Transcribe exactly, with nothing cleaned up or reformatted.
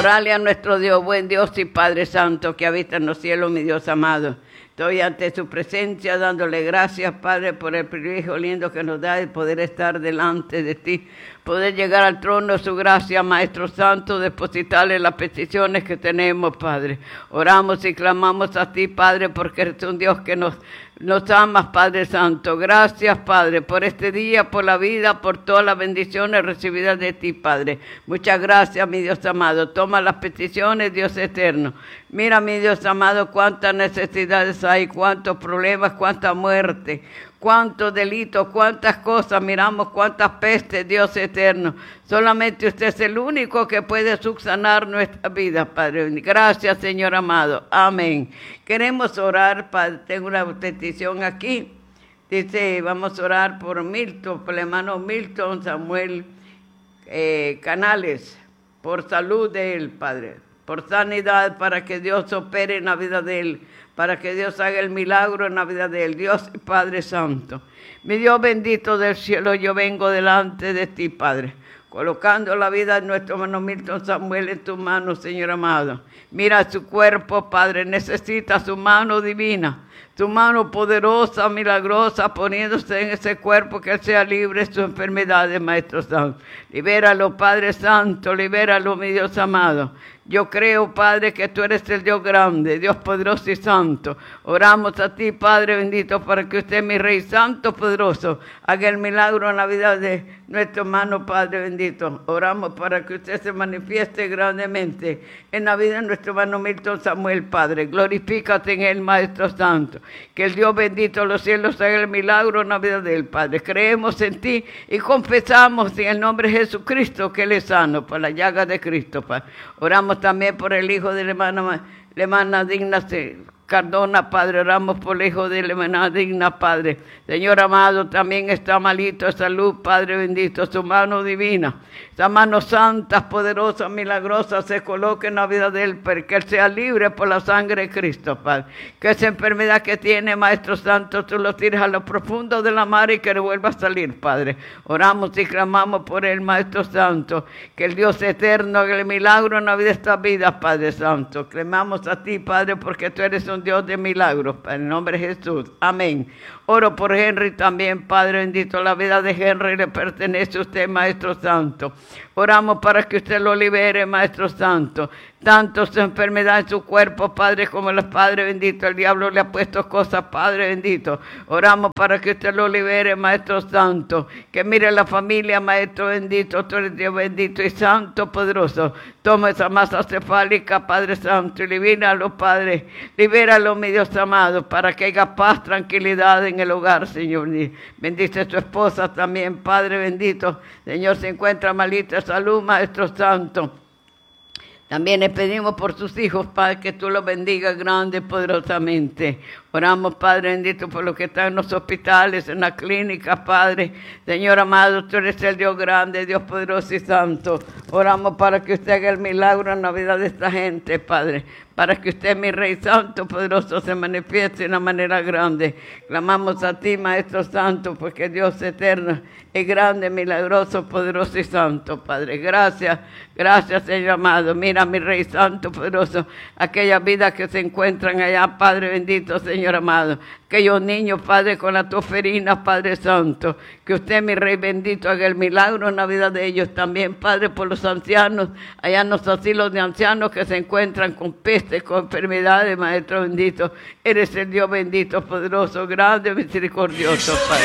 Orale a nuestro Dios, buen Dios y Padre Santo, que habita en los cielos, mi Dios amado. Estoy ante su presencia dándole gracias, Padre, por el privilegio lindo que nos da de poder estar delante de ti, poder llegar al trono de su gracia, Maestro Santo, depositarle las peticiones que tenemos, Padre. Oramos y clamamos a ti, Padre, porque eres un Dios que nos, nos amas, Padre Santo. Gracias, Padre, por este día, por la vida, por todas las bendiciones recibidas de ti, Padre. Muchas gracias, mi Dios amado. Toma las peticiones, Dios eterno. Mira, mi Dios amado, cuántas necesidades hay, cuántos problemas, cuánta muerte, cuántos delitos, cuántas cosas, miramos cuántas pestes, Dios eterno. Solamente usted es el único que puede subsanar nuestra vida, Padre. Gracias, Señor amado. Amén. Queremos orar, Padre. Tengo una petición aquí. Dice, vamos a orar por Milton, por el hermano Milton Samuel eh, Canales, por salud de él, Padre, por sanidad, para que Dios opere en la vida de él, para que Dios haga el milagro en la vida de él. Dios y Padre Santo, mi Dios bendito del cielo, yo vengo delante de ti, Padre, colocando la vida de nuestro hermano Milton Samuel en tus manos, Señor amado. Mira su cuerpo, Padre, necesita su mano divina, tu mano poderosa, milagrosa, poniéndose en ese cuerpo, que él sea libre de sus enfermedades, Maestro Santo. Libéralo, Padre Santo, libéralo, mi Dios amado. Yo creo, Padre, que tú eres el Dios grande, Dios poderoso y santo. Oramos a ti, Padre bendito, para que usted, mi Rey Santo, poderoso, haga el milagro en la vida de nuestro hermano, Padre bendito. Oramos para que usted se manifieste grandemente en la vida de nuestro hermano Milton Samuel, Padre. Glorifícate en él, Maestro Santo. Que el Dios bendito de los cielos haga el milagro en la vida de él, Padre. Creemos en ti y confesamos en el nombre de Jesucristo que él es sano por la llaga de Cristo, Padre. Oramos también por el hijo de la hermana, la hermana Digna Cardona, Padre. Oramos por el hijo de la hermana Digna, Padre. Señor amado, también está malito de salud, Padre bendito. Su mano divina, esa mano santa, poderosa, milagrosa, se coloque en la vida de él, para que él sea libre por la sangre de Cristo, Padre. Que esa enfermedad que tiene, Maestro Santo, tú lo tires a lo profundo de la mar y que le vuelva a salir, Padre. Oramos y clamamos por él, Maestro Santo, que el Dios eterno haga el milagro en la vida de estas vidas, Padre Santo. Clamamos a ti, Padre, porque tú eres un Dios de milagros, en el nombre de Jesús. Amén. Oro por Henry también, Padre bendito. La vida de Henry le pertenece a usted, Maestro Santo. Oramos para que usted lo libere, Maestro Santo. Tanto su enfermedad en su cuerpo, Padre, como el Padre bendito. El diablo le ha puesto cosas, Padre bendito. Oramos para que usted lo libere, Maestro Santo. Que mire la familia, Maestro bendito. Tú eres Dios bendito y santo, poderoso. Toma esa masa cefálica, Padre Santo, y libéralo, Padre. Libéralo, mi Dios amado, para que haya paz, tranquilidad en el hogar, Señor. Bendice a tu esposa también, Padre bendito. Señor, se encuentra malita de salud, Maestro Santo. También le pedimos por sus hijos, Padre, que tú los bendigas grande y poderosamente. Oramos, Padre bendito, por los que están en los hospitales, en las clínicas, Padre. Señor amado, tú eres el Dios grande, Dios poderoso y santo. Oramos para que usted haga el milagro en la vida de esta gente, Padre. Para que usted, mi Rey Santo, poderoso, se manifieste de una manera grande. Clamamos a ti, Maestro Santo, porque Dios eterno es grande, milagroso, poderoso y santo, Padre. Gracias, gracias, Señor amado. Mira, mi Rey Santo, poderoso, aquellas vidas que se encuentran allá, Padre bendito, Señor amado. Aquellos niños, Padre, con la tosferina, Padre Santo. Que usted, mi Rey bendito, haga el milagro en la vida de ellos también, Padre, por los ancianos, allá en los asilos de ancianos que se encuentran con pestes, con enfermedades, Maestro bendito. Eres el Dios bendito, poderoso, grande, misericordioso, Padre.